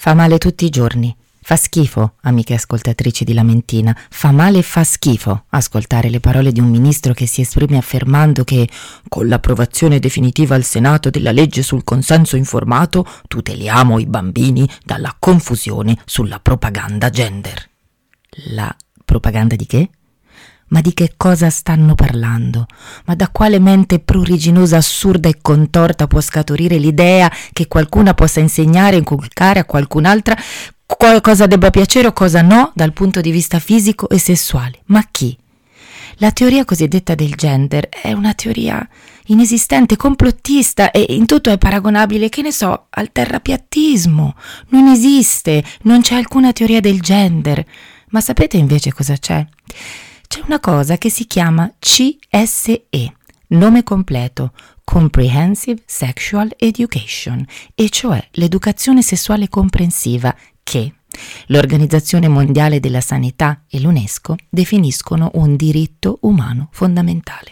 Fa male tutti i giorni. Fa schifo, amiche ascoltatrici di Lamentina, fa male e fa schifo ascoltare le parole di un ministro che si esprime affermando che con l'approvazione definitiva al Senato della legge sul consenso informato tuteliamo i bambini dalla confusione sulla propaganda gender. La propaganda di che? Ma di che cosa stanno parlando? Ma da quale mente pruriginosa, assurda e contorta può scaturire l'idea che qualcuna possa insegnare e inculcare a qualcun'altra cosa debba piacere o cosa no dal punto di vista fisico e sessuale? Ma chi? La teoria cosiddetta del gender è una teoria inesistente, complottista e in tutto è paragonabile, che ne so, al terrapiattismo. Non esiste, non c'è alcuna teoria del gender. Ma sapete invece cosa c'è? C'è una cosa che si chiama CSE, nome completo, Comprehensive Sexual Education, e cioè l'educazione sessuale comprensiva che l'Organizzazione Mondiale della Sanità e l'UNESCO definiscono un diritto umano fondamentale.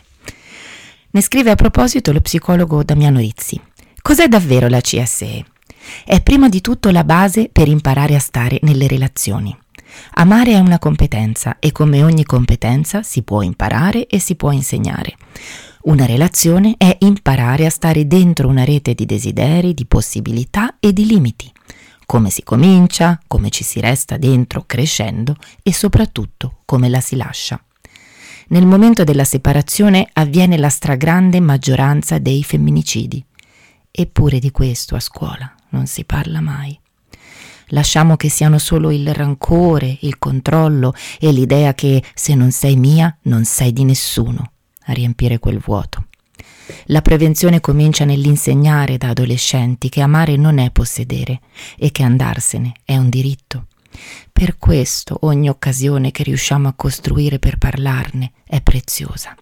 Ne scrive a proposito lo psicologo Damiano Rizzi. Cos'è davvero la CSE? È prima di tutto la base per imparare a stare nelle relazioni. Amare è una competenza e come ogni competenza si può imparare e si può insegnare. Una relazione è imparare a stare dentro una rete di desideri, di possibilità e di limiti. Come si comincia, come ci si resta dentro crescendo e soprattutto come la si lascia. Nel momento della separazione avviene la stragrande maggioranza dei femminicidi. Eppure di questo a scuola non si parla mai. Lasciamo che siano solo il rancore, il controllo e l'idea che se non sei mia non sei di nessuno a riempire quel vuoto. La prevenzione comincia nell'insegnare da adolescenti che amare non è possedere e che andarsene è un diritto. Per questo ogni occasione che riusciamo a costruire per parlarne è preziosa.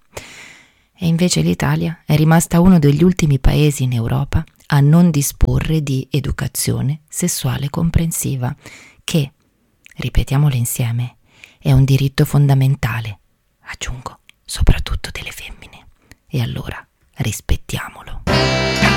E invece l'Italia è rimasta uno degli ultimi paesi in Europa a non disporre di educazione sessuale comprensiva, che, ripetiamolo insieme, è un diritto fondamentale, aggiungo, soprattutto delle femmine. E allora rispettiamolo.